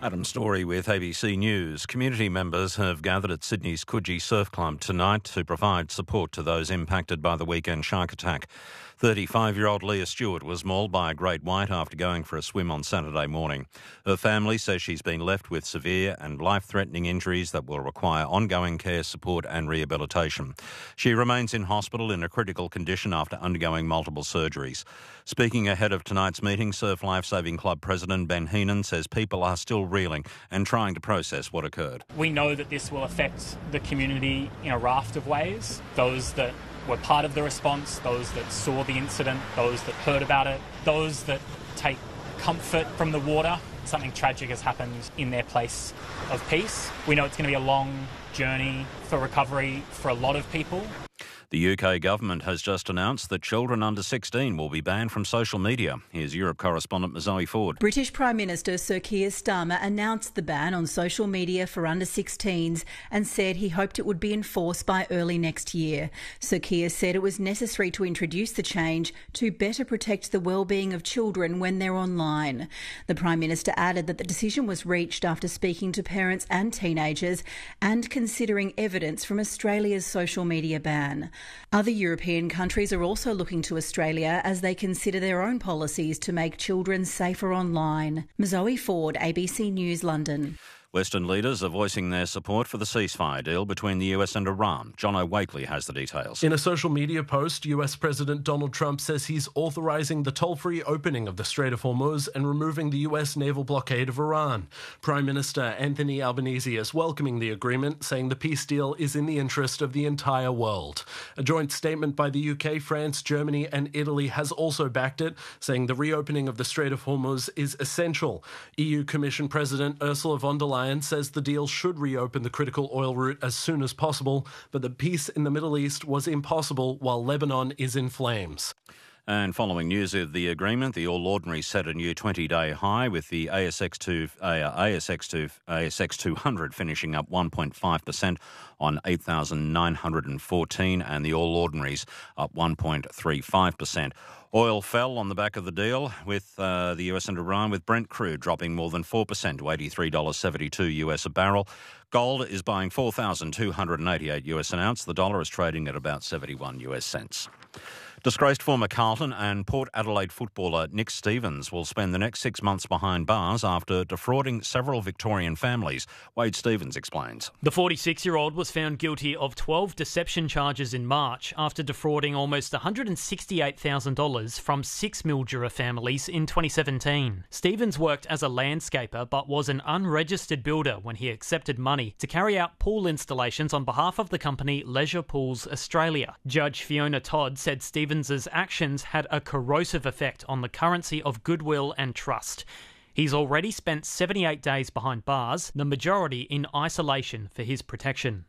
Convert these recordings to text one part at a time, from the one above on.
Adam Story with ABC News. Community members have gathered at Sydney's Coogee Surf Club tonight to provide support to those impacted by the weekend shark attack. 35-year-old Leah Stewart was mauled by a great white after going for a swim on Saturday morning. Her family says she's been left with severe and life-threatening injuries that will require ongoing care, support and rehabilitation. She remains in hospital in a critical condition after undergoing multiple surgeries. Speaking ahead of tonight's meeting, Surf Lifesaving Club President Ben Heenan says people are still reeling and trying to process what occurred. We know that this will affect the community in a raft of ways. Those that were part of the response, those that saw the incident, those that heard about it, those that take comfort from the water. Something tragic has happened in their place of peace. We know it's going to be a long journey for recovery for a lot of people. The UK government has just announced that children under 16 will be banned from social media. Here's Europe correspondent Zoe Ford. British Prime Minister Sir Keir Starmer announced the ban on social media for under 16s and said he hoped it would be enforced by early next year. Sir Keir said it was necessary to introduce the change to better protect the well-being of children when they're online. The Prime Minister added that the decision was reached after speaking to parents and teenagers and considering evidence from Australia's social media ban. Other European countries are also looking to Australia as they consider their own policies to make children safer online. Zoe Ford, ABC News, London. Western leaders are voicing their support for the ceasefire deal between the US and Iran. John O'Wakely has the details. In a social media post, US President Donald Trump says he's authorising the toll-free opening of the Strait of Hormuz and removing the US naval blockade of Iran. Prime Minister Anthony Albanese is welcoming the agreement, saying the peace deal is in the interest of the entire world. A joint statement by the UK, France, Germany and Italy has also backed it, saying the reopening of the Strait of Hormuz is essential. EU Commission President Ursula von der Leyen says the deal should reopen the critical oil route as soon as possible, but the peace in the Middle East was impossible while Lebanon is in flames. And following news of the agreement, the All Ordinaries set a new 20-day high, with the ASX 200 finishing up 1.5% on 8,914 and the All Ordinaries up 1.35%. Oil fell on the back of the deal with the US and Iran, with Brent crude dropping more than 4% to $83.72 US a barrel. Gold is buying $4,288 US an ounce. The dollar is trading at about 71 US cents. Disgraced former Carlton and Port Adelaide footballer Nick Stevens will spend the next 6 months behind bars after defrauding several Victorian families. Wade Stevens explains. The 46-year-old was found guilty of 12 deception charges in March after defrauding almost $168,000 from 6 Mildura families in 2017. Stevens worked as a landscaper but was an unregistered builder when he accepted money to carry out pool installations on behalf of the company Leisure Pools Australia. Judge Fiona Todd said Stevens' actions had a corrosive effect on the currency of goodwill and trust. He's already spent 78 days behind bars, the majority in isolation for his protection.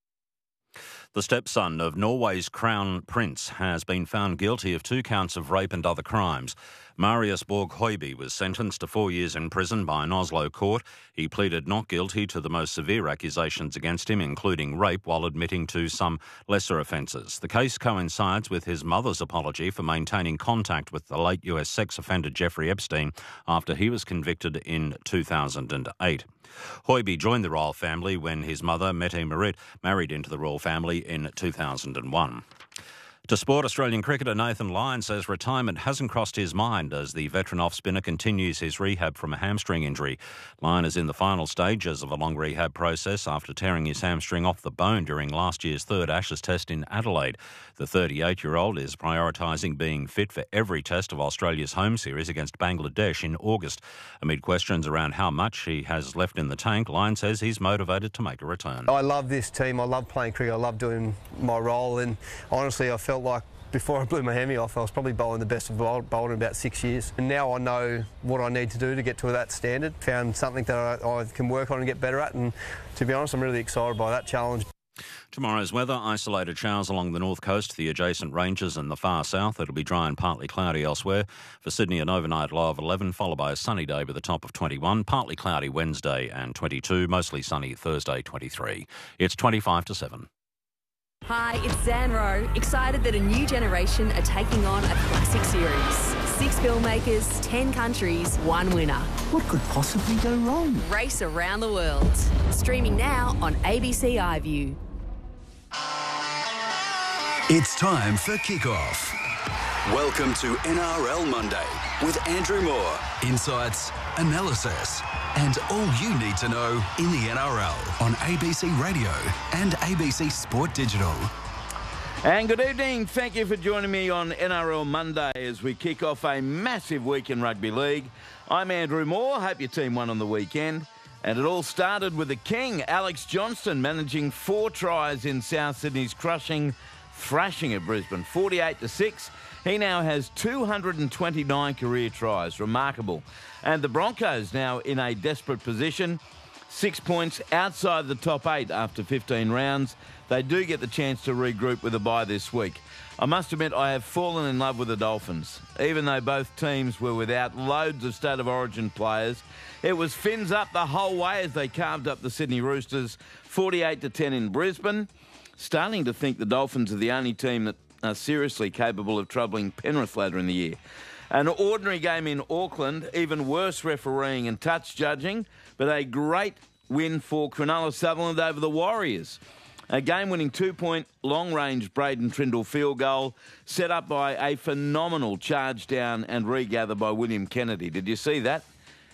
The stepson of Norway's Crown Prince has been found guilty of 2 counts of rape and other crimes. Marius Borg Høiby was sentenced to 4 years in prison by an Oslo court. He pleaded not guilty to the most severe accusations against him, including rape, while admitting to some lesser offences. The case coincides with his mother's apology for maintaining contact with the late US sex offender Jeffrey Epstein after he was convicted in 2008. Høiby joined the royal family when his mother, Mette Marit, married into the royal family in 2001. To sport, Australian cricketer Nathan Lyon says retirement hasn't crossed his mind as the veteran off-spinner continues his rehab from a hamstring injury. Lyon is in the final stages of a long rehab process after tearing his hamstring off the bone during last year's third Ashes test in Adelaide. The 38-year-old is prioritising being fit for every test of Australia's home series against Bangladesh in August. Amid questions around how much he has left in the tank, Lyon says he's motivated to make a return. I love this team. I love playing cricket. I love doing my role, and honestly I felt like before I blew my hammy off, I was probably bowling the best I've bowled in about 6 years. And now I know what I need to do to get to that standard. Found something that I can work on and get better at, and to be honest, I'm really excited by that challenge. Tomorrow's weather: isolated showers along the north coast, the adjacent ranges and the far south. It'll be dry and partly cloudy elsewhere. For Sydney, an overnight low of 11, followed by a sunny day with a top of 21. Partly cloudy Wednesday and 22. Mostly sunny Thursday, 23. It's 25 to 7. Hi, it's Zan Rowe, excited that a new generation are taking on a classic series. 6 filmmakers, 10 countries, 1 winner. What could possibly go wrong? Race Around the World. Streaming now on ABC iView. It's time for Kickoff. Welcome to NRL Monday with Andrew Moore. Insights, analysis, and all you need to know in the NRL on ABC Radio and ABC Sport Digital. And good evening. Thank you for joining me on NRL Monday as we kick off a massive week in rugby league. I'm Andrew Moore. Hope your team won on the weekend. And it all started with the king, Alex Johnston, managing 4 tries in South Sydney's thrashing at Brisbane, 48-6. He now has 229 career tries. Remarkable. And the Broncos now in a desperate position. 6 points outside the top 8 after 15 rounds. They do get the chance to regroup with a bye this week. I must admit I have fallen in love with the Dolphins. Even though both teams were without loads of State of Origin players, it was fins up the whole way as they carved up the Sydney Roosters 48-10 in Brisbane. Starting to think the Dolphins are the only team that are seriously capable of troubling Penrith later in the year. An ordinary game in Auckland, even worse refereeing and touch judging, but a great win for Cronulla Sutherland over the Warriors. A game-winning 2-point long-range Braden Trindle field goal set up by a phenomenal charge down and regather by William Kennedy. Did you see that?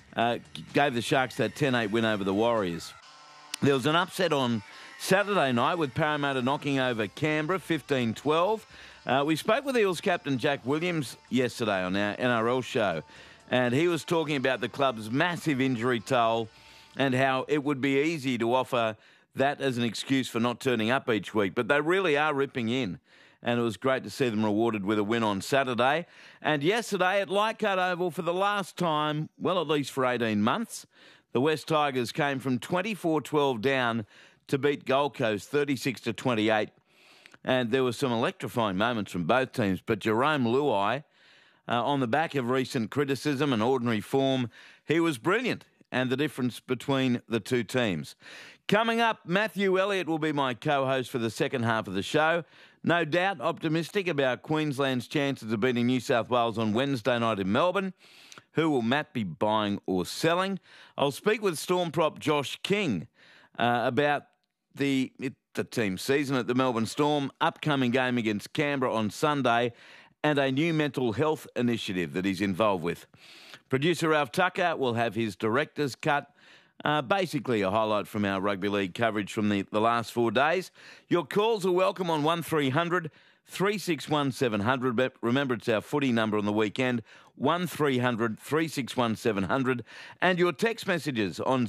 Gave the Sharks that 10-8 win over the Warriors. There was an upset on Saturday night with Parramatta knocking over Canberra 15-12. We spoke with Eels captain Jack Williams yesterday on our NRL show, and he was talking about the club's massive injury toll and how it would be easy to offer that as an excuse for not turning up each week. But they really are ripping in, and it was great to see them rewarded with a win on Saturday. And yesterday at Leichhardt Oval for the last time, well, at least for 18 months, the West Tigers came from 24-12 down to beat Gold Coast 36-28. And there were some electrifying moments from both teams. But Jerome Luai, on the back of recent criticism and ordinary form, he was brilliant, and the difference between the two teams. Coming up, Matthew Elliott will be my co-host for the second half of the show. No doubt optimistic about Queensland's chances of beating New South Wales on Wednesday night in Melbourne. Who will Matt be buying or selling? I'll speak with Storm prop Josh King about the team season at the Melbourne Storm, upcoming game against Canberra on Sunday, and a new mental health initiative that he's involved with. Producer Ralph Tucker will have his director's cut, basically a highlight from our rugby league coverage from the last 4 days. Your calls are welcome on 1300 361 700. But remember, it's our footy number on the weekend, 1300 361 700. And your text messages on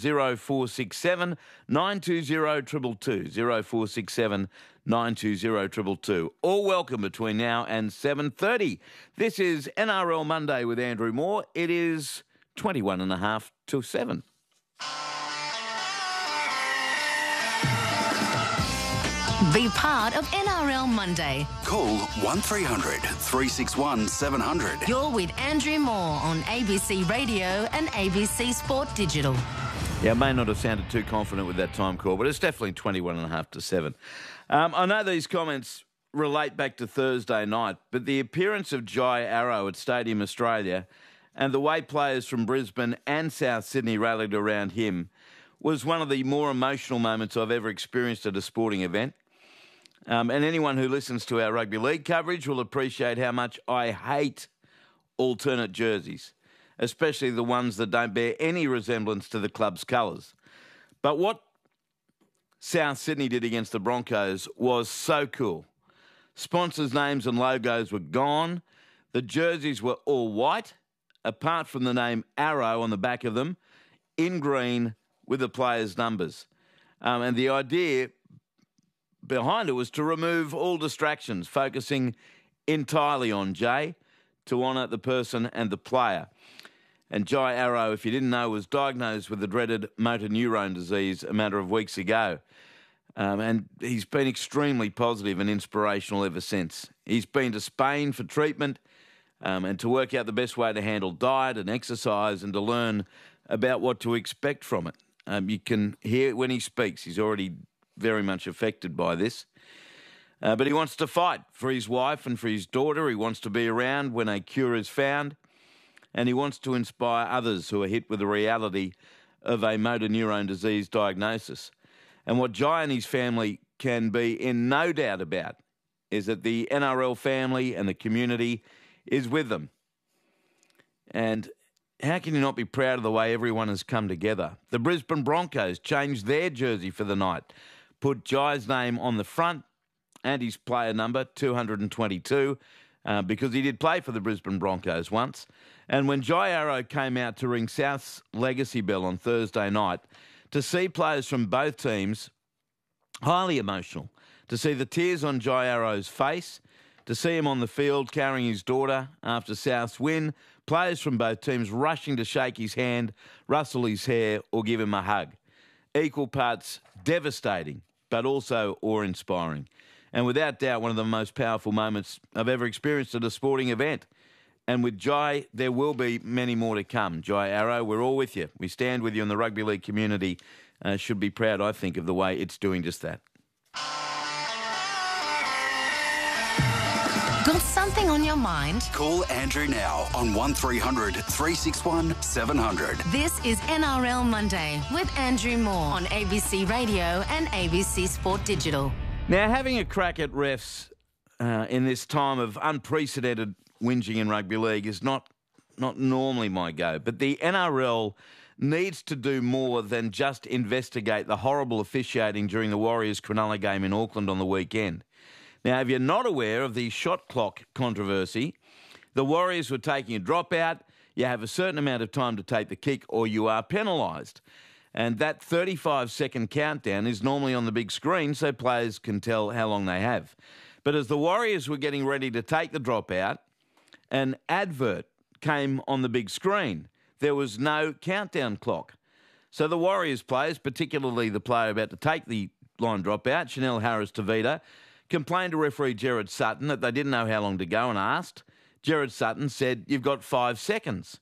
0467 920 222, 0467 920 222. All welcome between now and 7:30. This is NRL Monday with Andrew Moore. It is 21 and a half till 7. Be part of NRL Monday. Call 1300 361 700. You're with Andrew Moore on ABC Radio and ABC Sport Digital. Yeah, I may not have sounded too confident with that time call, but it's definitely 21 and a half to 7. I know these comments relate back to Thursday night, but the appearance of Jai Arrow at Stadium Australia and the way players from Brisbane and South Sydney rallied around him was one of the more emotional moments I've ever experienced at a sporting event. And anyone who listens to our rugby league coverage will appreciate how much I hate alternate jerseys, especially the ones that don't bear any resemblance to the club's colours. But what South Sydney did against the Broncos was so cool. Sponsors' names and logos were gone. The jerseys were all white, apart from the name Arrow on the back of them, in green with the players' numbers. And the idea behind it was to remove all distractions, focusing entirely on Jay to honour the person and the player. And Jai Arrow, if you didn't know, was diagnosed with the dreaded motor neurone disease a matter of weeks ago. And he's been extremely positive and inspirational ever since. He's been to Spain for treatment and to work out the best way to handle diet and exercise and to learn about what to expect from it. You can hear when he speaks, he's already very much affected by this. But he wants to fight for his wife and for his daughter. He wants to be around when a cure is found. and he wants to inspire others who are hit with the reality of a motor neurone disease diagnosis. And what Jai and his family can be in no doubt about is that the NRL family and the community is with them. And how can you not be proud of the way everyone has come together? The Brisbane Broncos changed their jersey for the night, put Jai's name on the front and his player number, 222, because he did play for the Brisbane Broncos once. And when Jai Arrow came out to ring South's legacy bell on Thursday night, to see players from both teams, highly emotional, to see the tears on Jai Arrow's face, to see him on the field carrying his daughter after South's win, players from both teams rushing to shake his hand, rustle his hair or give him a hug. Equal parts devastating, but also awe-inspiring. And without doubt, one of the most powerful moments I've ever experienced at a sporting event. And with Jai, there will be many more to come. Jai Arrow, we're all with you. We stand with you, and the rugby league community should be proud, I think, of the way it's doing just that. Got something on your mind? Call Andrew now on 1300 361 700. This is NRL Monday with Andrew Moore on ABC Radio and ABC Sport Digital. Now, having a crack at refs in this time of unprecedented whinging in rugby league is not normally my go, but the NRL needs to do more than just investigate the horrible officiating during the Warriors-Cronulla game in Auckland on the weekend. Now, if you're not aware of the shot clock controversy, the Warriors were taking a dropout. You have a certain amount of time to take the kick or you are penalised. And that 35-second countdown is normally on the big screen so players can tell how long they have. But as the Warriors were getting ready to take the dropout, an advert came on the big screen. There was no countdown clock. So the Warriors players, particularly the player about to take the line dropout, Chanel Harris-Tavita, complained to referee Gerard Sutton that they didn't know how long to go and asked. Gerard Sutton said, "You've got 5 seconds."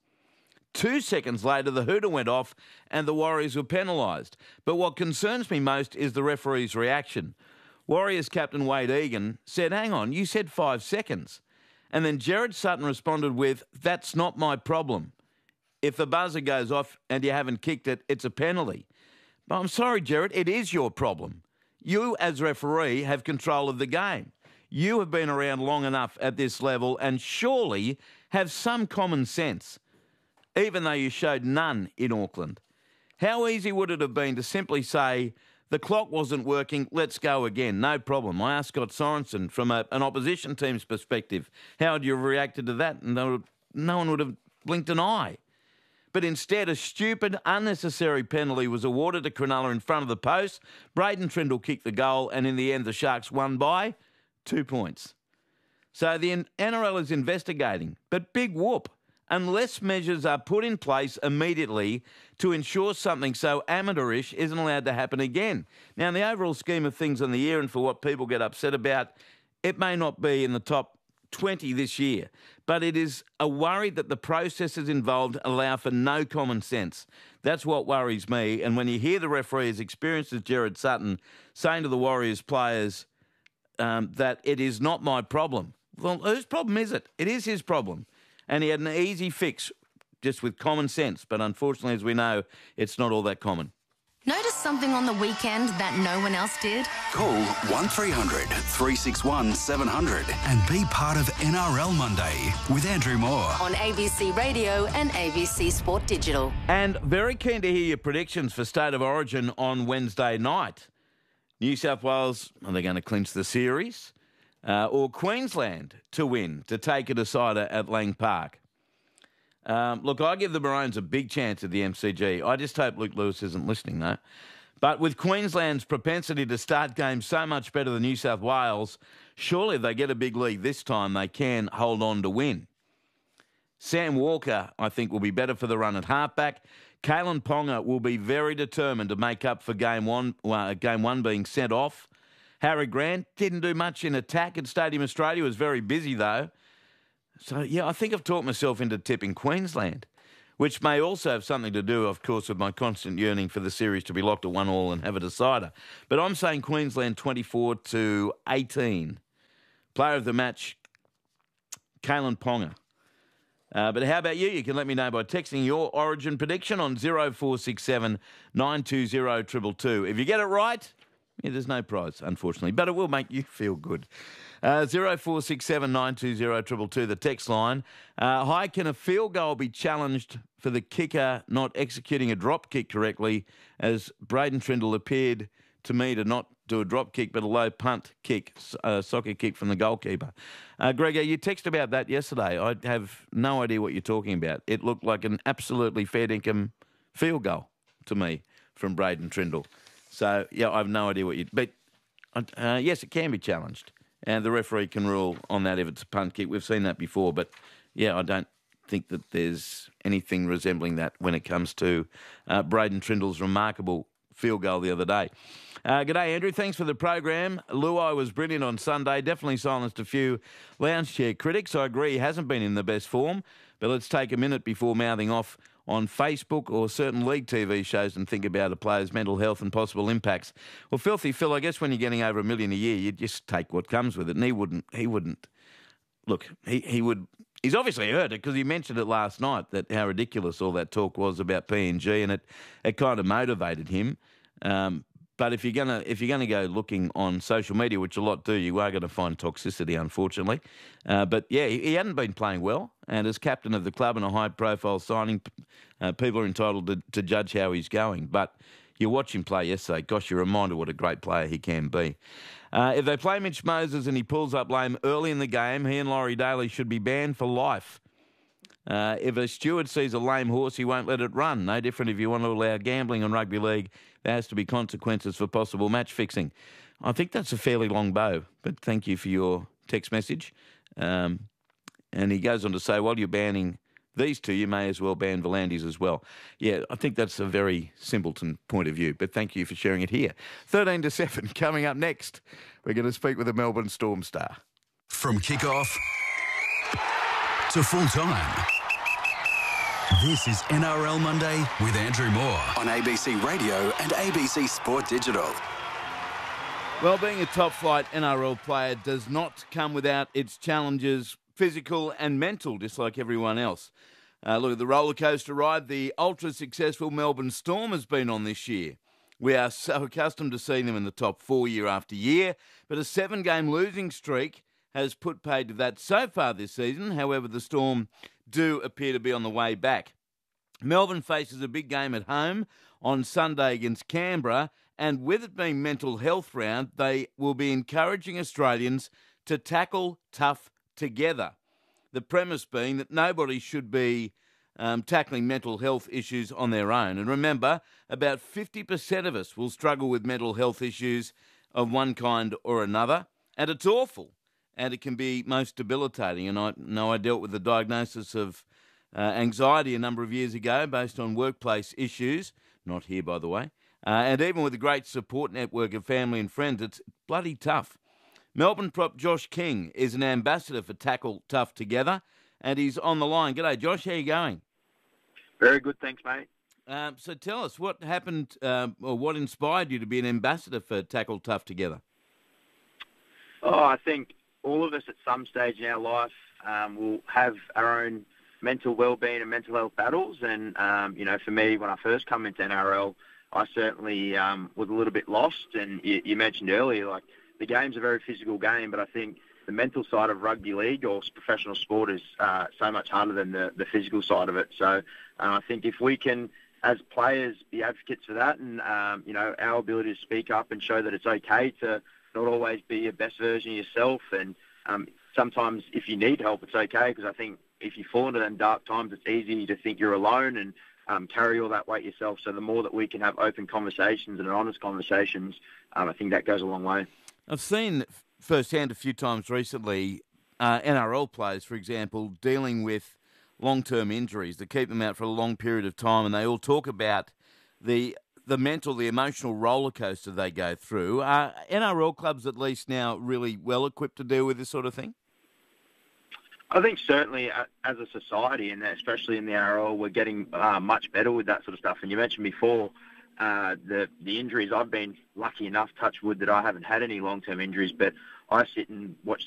2 seconds later, the hooter went off and the Warriors were penalised. But what concerns me most is the referee's reaction. Warriors captain Wade Egan said, "Hang on, you said 5 seconds." And then Gerard Sutton responded with, "That's not my problem. If the buzzer goes off and you haven't kicked it, it's a penalty." But I'm sorry, Gerard, it is your problem. You, as referee, have control of the game. You have been around long enough at this level and surely have some common sense, even though you showed none in Auckland. How easy would it have been to simply say, the clock wasn't working, let's go again, no problem. I asked Scott Sorensen from an opposition team's perspective, how would you have reacted to that? And no one would have blinked an eye. But instead, a stupid, unnecessary penalty was awarded to Cronulla in front of the post. Braden Trindle kicked the goal, and in the end, the Sharks won by 2 points. So the NRL is investigating, but big whoop. Unless measures are put in place immediately to ensure something so amateurish isn't allowed to happen again. Now, in the overall scheme of things on the year and for what people get upset about, it may not be in the top 20 this year, but it is a worry that the processes involved allow for no common sense. That's what worries me. And when you hear the referee as experienced as Gerard Sutton saying to the Warriors players that it is not my problem, well, whose problem is it? It is his problem. And he had an easy fix just with common sense. But unfortunately, as we know, it's not all that common. Notice something on the weekend that no one else did? Call 1300 361 700 and be part of NRL Monday with Andrew Moore on ABC Radio and ABC Sport Digital. And very keen to hear your predictions for State of Origin on Wednesday night. New South Wales, are they going to clinch the series? Or Queensland to win, to take a decider at Lang Park? Look, I give the Maroons a big chance at the MCG. I just hope Luke Lewis isn't listening, though. But with Queensland's propensity to start games so much better than New South Wales, surely if they get a big lead this time, they can hold on to win. Sam Walker, I think, will be better for the run at halfback. Kalen Ponga will be very determined to make up for game one being sent off. Harry Grant didn't do much in attack at Stadium Australia, was very busy though. So, yeah, I think I've talked myself into tipping Queensland, which may also have something to do, of course, with my constant yearning for the series to be locked at 1-1 and have a decider. But I'm saying Queensland 24-18. Player of the match, Kalen Ponga. But how about you? You can let me know by texting your Origin prediction on 0467 920 222. If you get it right, there's no prize, unfortunately, but it will make you feel good. 0467 920 222, the text line. Hi, can a field goal be challenged for the kicker not executing a drop kick correctly, as Braden Trindle appeared to me to not do a drop kick but a low punt kick, soccer kick from the goalkeeper? Gregor, you texted about that yesterday. I have no idea what you're talking about. It looked like an absolutely fair dinkum field goal to me from Braden Trindle. So, yeah, I have no idea what you... But, yes, it can be challenged. And the referee can rule on that if it's a punt kick. We've seen that before. But, yeah, I don't think that there's anything resembling that when it comes to Braden Trindle's remarkable field goal the other day. G'day, Andrew. Thanks for the program. Luai was brilliant on Sunday. Definitely silenced a few lounge chair critics. I agree he hasn't been in the best form. But let's take a minute before mouthing off on Facebook or certain league TV shows and think about a player's mental health and possible impacts. Well, Filthy Phil, I guess when you're getting over $1 million a year, you just take what comes with it. And he wouldn't. Look, he would. He's obviously heard it because he mentioned it last night, that how ridiculous all that talk was about PNG, and it kind of motivated him. But if you're gonna go looking on social media, which a lot do, you are going to find toxicity, unfortunately. But yeah, he hadn't been playing well, and as captain of the club and a high-profile signing, people are entitled to judge how he's going. But you watch him play yesterday, gosh, you're reminded what a great player he can be. If they play Mitch Moses and he pulls up lame early in the game, he and Laurie Daly should be banned for life. If a steward sees a lame horse, he won't let it run. No different if you want to allow gambling on rugby league. There has to be consequences for possible match fixing. I think that's a fairly long bow, but thank you for your text message. And he goes on to say, while you're banning these two, you may as well ban Volandis as well. Yeah, I think that's a very simpleton point of view, but thank you for sharing it here. 13 to 7, coming up next, we're going to speak with a Melbourne Storm star. From kickoff to full time. This is NRL Monday with Andrew Moore on ABC Radio and ABC Sport Digital. Well, being a top-flight NRL player does not come without its challenges, physical and mental, just like everyone else. Look at the rollercoaster ride the ultra-successful Melbourne Storm has been on this year. We are so accustomed to seeing them in the top 4 year after year, but a 7-game losing streak has put paid to that so far this season. However, the Storm do appear to be on the way back. Melbourne faces a big game at home on Sunday against Canberra, and with it being Mental Health Round, they will be encouraging Australians to tackle tough together. The premise being that nobody should be tackling mental health issues on their own. And remember, about 50% of us will struggle with mental health issues of one kind or another, and it's awful. And it can be most debilitating. And I know I dealt with the diagnosis of anxiety a number of years ago based on workplace issues. Not here, by the way. And even with a great support network of family and friends, it's bloody tough. Melbourne prop Josh King is an ambassador for Tackle Tough Together, and he's on the line. G'day, Josh. How you going? Very good, thanks, mate. So tell us, what happened or what inspired you to be an ambassador for Tackle Tough Together? Oh, I think all of us at some stage in our life will have our own mental well-being and mental health battles. And, for me, when I first come into NRL, I certainly was a little bit lost. And you mentioned earlier, like, the game's a very physical game, but I think the mental side of rugby league or professional sport is so much harder than the physical side of it. So I think if we can, as players, be advocates for that and, our ability to speak up and show that it's okay to not always be your best version of yourself. And sometimes if you need help, it's okay, because I think if you fall into them dark times, it's easy to think you're alone and carry all that weight yourself. So the more that we can have open conversations and honest conversations, I think that goes a long way. I've seen firsthand a few times recently NRL players, for example, dealing with long-term injuries that keep them out for a long period of time, and they all talk about the mental, the emotional roller coaster they go through. Are NRL clubs at least now really well equipped to deal with this sort of thing? I think certainly as a society, and especially in the NRL, we're getting much better with that sort of stuff. And you mentioned before the injuries. I've been lucky enough, touch wood, that I haven't had any long-term injuries, but I sit and watch